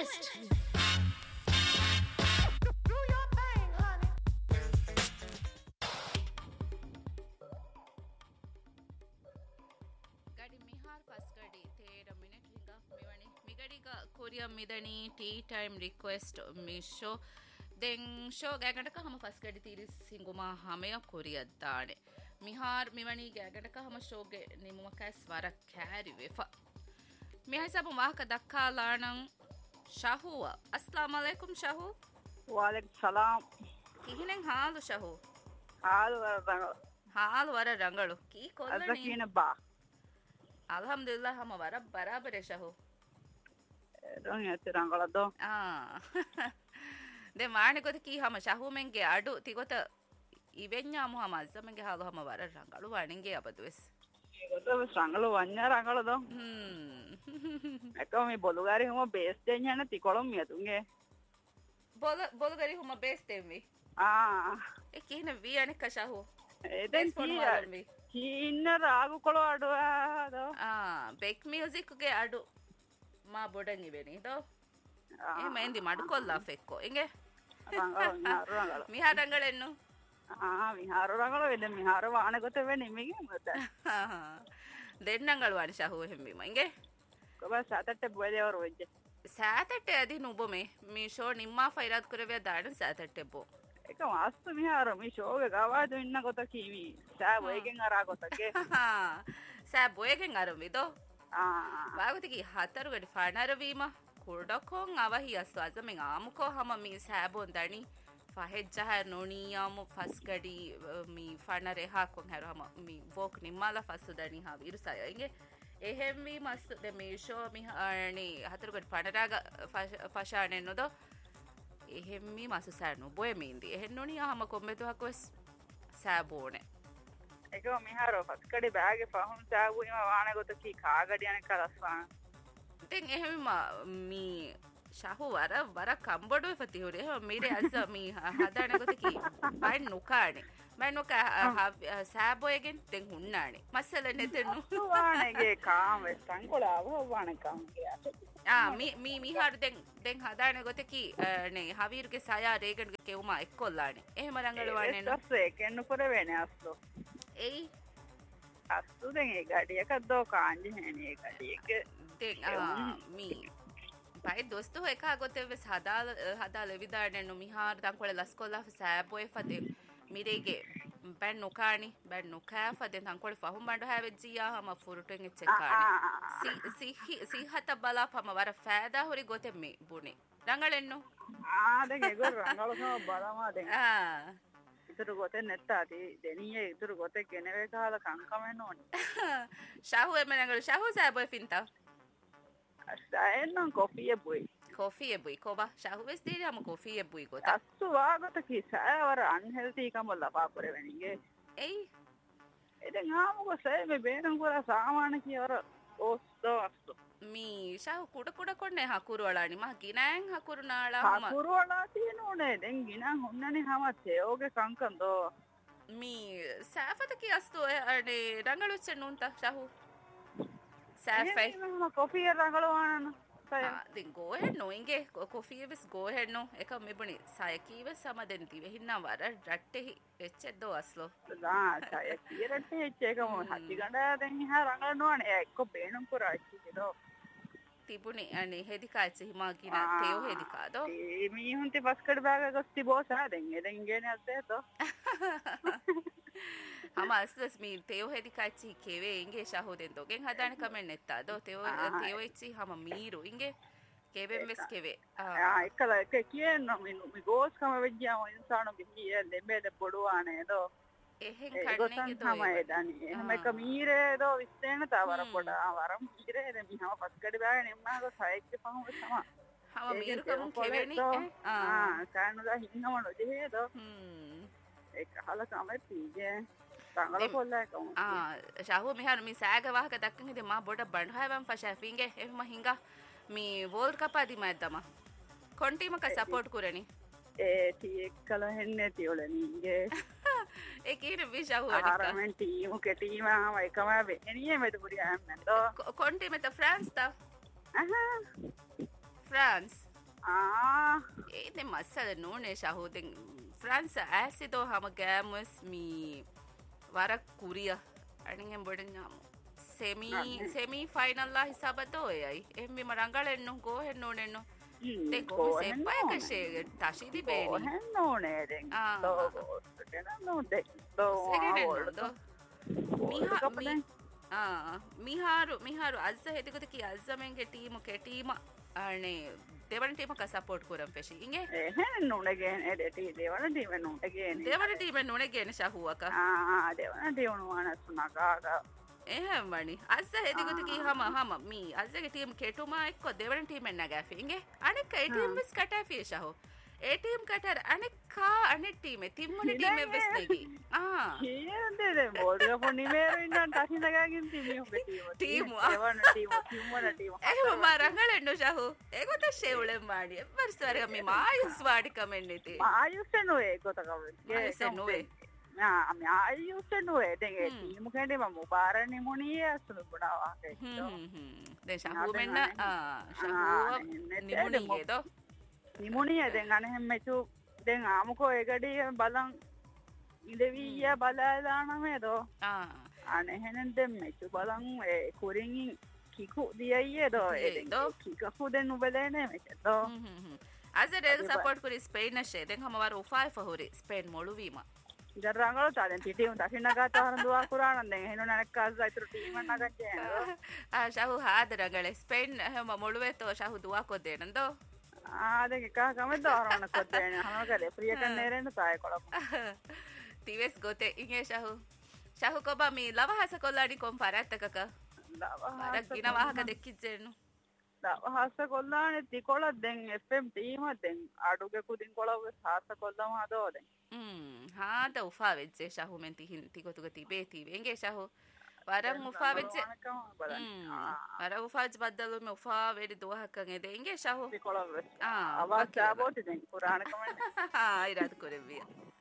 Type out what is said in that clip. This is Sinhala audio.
request. ಗಡಿ ಮಿಹಾರ್ ಫಸ್ಟ್ ಗಡಿ 13 ಮಿನಿಟ್ ಹಿಂಗ ಮಿವಣಿ ಮಿಗಡಿಗ Korea ಮಿದಣಿ tea time request Meesho then show ಗ್ಯಾಗಂಡಕ ಹಮ first ಗಡಿ ತೀರಿಸ್ ಹಿಂಗುಮಾ ಹಮೆಯ ಕೊರಿಯಾ ದಾಣೆ ಮಿಹಾರ್ ಮಿವಣಿ ಗ್ಯಾಗಂಡಕ ಹಮ ಶೋಗೆ ನಿಮ್ಮಕಸ್ ವರ ಕ್ಯಾರಿ ವೆಫ ಮಿಹಾರ್ ಸಬ ವಾಹಕ ದಕ್ಕಾಲಾಣಂ ಶಹುವ ಅಸ್ಸಲಾಮು ಅಲೈಕುಂ ಶಹು ವಾಲೇಕುಂ ಸಲಾಂ ಕಿಹಿನೆಂ ಹಾಲು ಶಹು ಹಾಲು ವರ ರಂಗಳು ಕೀ ಕೊಲ್ಲಣಿ ಅದಕೀನ ಬಾ ಅಲ್ಹಮ್ದುಲಿಲ್ಲಾಹ್ ಹಮ ವರ ಬರಾಬರೆ ಶಹು ರಂಗತಿ ರಂಗಳದ್ದು ದೆ ಮಾಣೆ ಗೊತ್ತ ಕೀ ಹಮ ಶಹು ಮೆಂಗೆ ಅಡು ತಿಗೊತ ಇವೆನ್ಯಾಮು ಹಮ ಅಜ್ಜಮೆಂಗೆ ಹಾಲು ಹಮ ವರ ರಂಗಳು ವಾಣಿಂಗೆ ಅಬದುವೆಸ್ ಗೊತ್ತ ರಂಗಳು ವನ್ಯ ರಂಗಳದು ಎಕೋ ಮಿ ಬೊಲುಗಾರಿ ಹಮ ಬೇಸ್ දෙඤ්ඤන තිකොළොම් මියතුන්ගේ බොලගරි හුම බේස්තෙම්වි ඒ කියන වී අනෙක්ක ශහු එදෙන් කීන්න රාගු කොළ අඩුවාද බෙක් මියසික්ගේ අඩු මා බොඩන් ඉවෙනි දෝ එහෙම එන්දි මඩු කොල්ලා ෆෙක්කෝ එංගේ මිහා ರಂಗಳೆನ್ನು මිහාර ರಂಗಳು වෙන මිහාර වාන ගොත වෙන්නේ මිගේ මත දෙන්නංගල් වානි ශහු එහෙම්බිම එංගේ කොබ සතට බොයදවර වෙජ්ජ සෑතට්ටೆ ಅದಿ ನುಬೊಮೆ ಮೀ ಶೋ ನಿಮ್ಮ ಫೈರಾತ್ ಕುರವೆ ದಾಡ ಸෑತಟ್ಟೆ ಬೋ එක වාස්තු මිහාර මේ ෂෝගේ ගවාද ඉන්න ගොත කීවි සෑ බොයගෙන් අරා ගොතගේ සෑ බොයගෙන් අරවිදෝ වාගතිකි හතරු ගඩි ෆානරවීම කුඩකොන් අවහි අස්වාසමෙන් ආමුකෝ හම මී සෑබොන් දනි ෆහෙජ්ජහ නොනියාමු ෆස්ගඩි මී ෆානරේ හාකොන් හැර හම මී වෝක් නිම්මාල ෆස්සු දනි හා විරුසය ඉගේ එහෙම්වී මස්තු ද මේ ෂෝ මිහාරණි හතරු ගඩි ෆානරාග ෆෂානෙ නොදෝ එහෙම්මි මසු සෑනු බොය මීන්දි එහෙන් නොනි අහම කොම්බෙතුහක්වෙස් සෑබෝනෙ එක මිහාර පස්කඩි බෑගේ පහුම් සෑබුනිම වාන ගොතකි කාගඩියන කලස්වාන ඉතින් එහෙම මී ශහු වර කම්බොඩුව ෆතිහුරේ එහෙම මීරේ අස්ස මී හදාන ගොතකි බයින් නුකානේ බයින් නුකා සෑබෝයගෙන් දෙන් හුන්නානේ මස්සල නෙතෙන්නු වානගේ කාම සංකොලාව වාන කාම මිහාර දෙන් හදාන ගොතකි නේ හවීරුගේ සයා රේගන්ගේ කෙවුමා එක්කොල්ලානේ එහෙම රංගලවන්නේ නස්සේ කෙන්න පුර වෙන්නේ අස්සෝ එයි අස්සු දෙන් ඒ ගඩියක දෝ කාංජි හැනේ ගඩියක දෙන් මී පයි දොස්තු එක ගොතෙවස් හදාල විදාරනෙන්නු මිහාර දංකොල ලස්කොල්ලා සෑබෝය ෆදේ මිරේගේ බැන් නොකානි බැන් නොකෑ ෆදෙන් දංකොල ෆහුම් බණ්ඩ හැවෙජ්ජියා හම ෆුරුටෙන් එච්චෙකානි සිහත බලා පම වර ෆෑදා හොරි ගොතෙ මේ බුනේ රංගලෙන්නු දෙන් ඒගොල්ලෝ රංගලකම බලමා දෙන් ඉතුරු ගොතේ නැත්තාති දෙනියේ ඉතුරු ගොතේ ගෙනවේ කාලා කංකමෙන්න ඕනේ ශහු එමෙ රංගල ශහු සෑබෝය ෆින්තා අස්සෙන් කොෆිය බොයි කොෆිය බුයි කොබා ශහු වෙස් දීරි හම කොෆිය බුයි ගොත අස්සු වාගත කි සෑවර අන්හෙල්ති කම ලබා පොර වෙනිගේ එයි එදෙන් ආමුක සෑ මේ බේරන් පුරා සාමාන කියවර ඕස්තෝ අස්සු මී ශහු කුඩ කොන්නේ හකුරු වලානි මහ ගිනෑන් හකුරු නාලා හම හකුරු වලා තියෙනෝනේ දැන් ගිනන් හොන්නනේ හමත් ඒෝගේ කංකන්දෝ මී සෑෆත කි අස්තු අනේ රංගලුච්ච නුන්ත ශහු සෑෆයි කොෆිය රංගලවානන දින් ගෝහෙන් නොයින්ගේ කොෆිය වෙස් ගෝහෙන් නෝ එක මෙබුණි සයකීව සමදෙන් තිවෙ හින්නා වර රට්ටෙහි එච්චෙද්දෝ අස්ලෝ සය කීරට්ටෙ එච්චේකම හච්චි ගඩ දැන් හා රංගලනෝනේ එක්ක බේනුම් පුරා ඉච්චිදෝ තිබුණේ අනේ හෙදිකා එච්ච හිමා කින තේෝ හෙදිකාදෝ ඒ මීහුන්ති පස්කඩ බාග ගොස්ති බෝසා දෙන් එදෙන් ගෙන අද්දේතෝ හම අස්ලස් මී තේෝ හෙදිකා එච්චි කෙවේ ඉංගේ ශහෝදෙන් දොගෙන් හදාන කමෙන් නෙත්තාදෝ තේෝ එච්චි හම මීරු ඉංගේ කෙවෙන් වෙස් කෙවේ එකලා එක කියන්න මි ගෝස් කම වෙජ්ජාම ඉන්සානු බිහිය දෙබෙද බොඩුවානේදෝ එහෙන් කන්නේ තමයි දනි එහෙම එක මීරේ දෝ විශ්තේන තවර පොඩා වරම් මීරේ දැන් මිහම පස්කඩ බාගෙන එම්මාග සයික්ක පහම තමයි හම මීරුකම කෙවෙනි කානුදා හින්නම නොදෙහෙදෝ ඒක අහලා තමයි තීගේ තංගල කොල්ලකම ශහු මිහර මි සෑග වාහක දක්කන් ඉතින් මා බොඩ බණ්ඩහයවන් ෆෂාෆින්ගේ එහෙම හිඟා මි වෝල්ඩ් කප් අදි මැද්දම කොන්ටිමක සපෝට් කරනි ඒ ටීඑක් කල හෙන්නේ තියොලනීගේ ඒ කියන විශහු අනික ආරමෙන් ටීමු කෙටීම එකම වෙන්නේ මෙත පුරියම් නැතෝ කොන්ටිමෙත ෆ්‍රාන්ස් තා France إيه مسألة نونة شهودين فرنسا أسيدو هم جاموس مي ورا كوريا أنا هم بدن جامو semi final la hisabato ai e mi marangale non go e non e no te go se poi che se tashi di bene non è do non de do මිහාරු අස්ස හෙතිකුත කි අස්සමෙන්ගේ ටීම කෙටීම අනේ දෙවන ටීම ක සපෝට් කරම් ෆෙෂි ඉංගේ එහෙන් නුනගෙන එඩටි දෙවන ටීම නුනගෙන දෙවන ටීම නුනගෙන ශහුවක දෙවන ටීම නුවනස්ුනකාගා එහෙම වනි අස්ස හෙතිකුත කි හම මී අස්සගේ ටීම කෙටුමා එක්ක දෙවන ටීම නගාෆි ඉංගේ අනෙක් ඒ ටීම විස් කටාෆි ශහු ඒ ටීම් කටර අනෙක් කා අනෙක් ටීම තිම්මන ටීම වෙස් නෙගි කියන්නේ බෝල්ග පොනි මේරින් ටසි නගාගින් ටීම එහෙම මරංගලෙන්නු ශහු ඒගොත ෂෙවුලෙන් මාඩි එවර්ස්වරග මේ මායුස් වාඩි කමෙන් නෙතේ ආයුස් නුවේ ගොතකම නුවේ ආයුස් නුවේ දෙගේ ටීම කැඩේ මම මුබාරනි මොනිය අසුළු පුඩාවා දැන් ශහු මෙන්න ශහුව නිමුනියේද නිමුණිය දැන් අනහෙම මෙචු දැන් ආමුකෝ ඒකඩිය බලන් ඉඳවීය බලාදානමේදෝ අනහෙනෙන් දැන් මෙචු බලන් ඒ කුරින් කිකු දියයියේදෝ ඒ කිකු දැන් උබලේනේ මෙචදෝ අසරේ සපෝට් කුරි ස්පේන් නැෂේ දැන් හමවර උෆායි ෆහුරි ස්පේන් මොළුවීම ඉදරංගල තාලෙන් තිටියුන් දකින්නගත හරන් දුවා කුරානන් දැන් එහෙනු නනක්කාස් අයිතර ටීම් එක නගච්චේ ශහු හාදරංගල ස්පේන් හැම මොළුවේතෝ ශහු දුවා කොදේනන්දෝ ಅದಕ್ಕೆ ಕಮೆಂಟ್ ಅವರನ್ನ ಕೊಡ್ತೇನೆ ಹಾಗಾದ್ರೆ ಪ್ರಿಯ ಕಣ್ಣೇರೇನು ತಾಯಿ ಕೊಳಕು ತಿವೆಸ್ ಗೊತ್ತೆ ಇಂಗೆ ಶಹು ಕೊಬ್ಬ ಮೀ ಲವ ಹಸ ಕೊಲ್ಲಾಡಿ ಕೊಂ ಫರಾತ್ತಕಕ ಗಿನ ವಾಹಕ ದೆಕ್ಕಿಜ್ಜೇನು ಲವ ಹಸ ಕೊಲ್ಲಾಣಿ ತಿಕೊಳದ್ದೆಂ ಎಫ್ಎಂ ಟೀಮ್ ಅದೆಂ ಅಡುಗೆ ಕುದಿನ್ ಕೊಳವೆ ಹಾಸ ಕೊಲ್ಲಮ ಅದೋದೆ ಹಾದ ಉಫಾ ವೆಜ್ಜೆ ಶಹು ಮೆನ್ ತಿಗೊತುಗ ತಿಬೇತಿ ಎಂಗೆ ಶಹು වරක් මුෆා වෙච්ච වර උෆාජ් බද්දලු මේ උෆා වෙරි දුවහක්කන් එද ඉංගේ ශහු අවස්ථාවෝට දැන් පුරාණ කමෙන් ඉරාද කරෙවිය